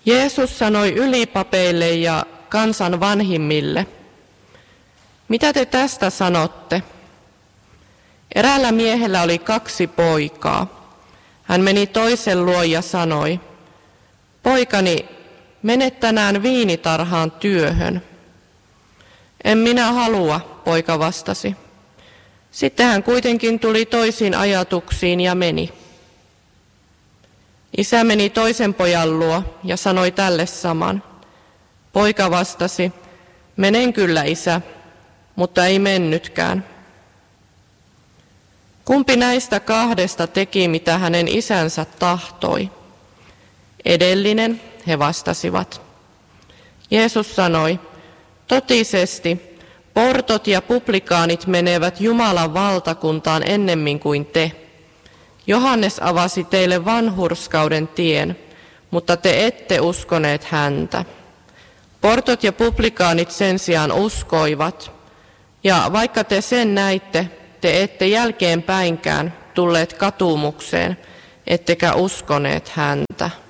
Jeesus sanoi ylipapeille ja kansan vanhimmille, mitä te tästä sanotte? Eräällä miehellä oli 2 poikaa. Hän meni toisen luo ja sanoi, poikani, mene tänään viinitarhaan työhön. En minä halua, poika vastasi. Sitten hän kuitenkin tuli toisiin ajatuksiin ja meni. Isä meni toisen pojan luo ja sanoi tälle saman. Poika vastasi, menen kyllä isä, mutta ei mennytkään. Kumpi näistä 2 teki, mitä hänen isänsä tahtoi? Edellinen, he vastasivat. Jeesus sanoi, totisesti, portot ja publikaanit menevät Jumalan valtakuntaan ennemmin kuin te. Johannes avasi teille vanhurskauden tien, mutta te ette uskoneet häntä. Portot ja publikaanit sen sijaan uskoivat, ja vaikka te sen näitte, te ette jälkeenpäinkään tulleet katumukseen, ettekä uskoneet häntä.